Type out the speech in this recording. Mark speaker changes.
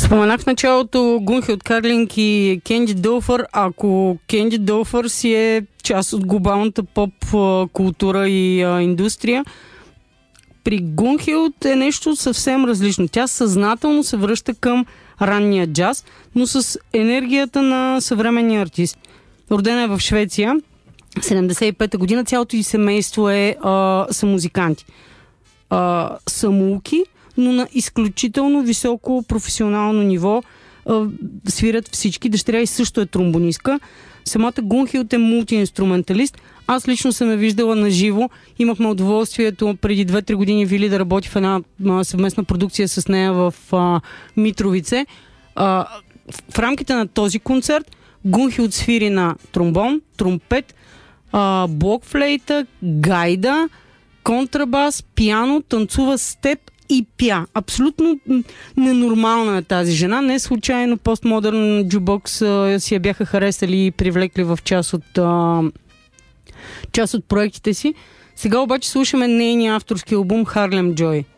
Speaker 1: Споменах в началото Гунхилд Карлинг и Кенди Дълфър. Ако Кенди Дълфър си е част от глобалната поп култура и индустрия, при Гунхилд е нещо съвсем различно. Тя съзнателно се връща към ранния джаз, но с енергията на съвременния артист. Родена е в Швеция, 75-та година, цялото ѝ семейство са музиканти. Самоуки, но на изключително високо професионално ниво свирят всички. Дъщеря и също е тромбонистка. Самата Гунхилд е мултиинструменталист. Аз лично съм я виждала на живо. Имахме удоволствието преди 2-3 години Вили да работи в една съвместна продукция с нея в Митровице. В рамките на този концерт Гунхилд свири на тромбон, тромпет, блокфлейта, гайда, контрабас, пиано, танцува степ и пя. Абсолютно ненормална е тази жена. Не случайно постмодерн джубокс си я бяха харесали и привлекли в част от проектите си. Сега обаче слушаме нейния авторски албум Harlem Joy.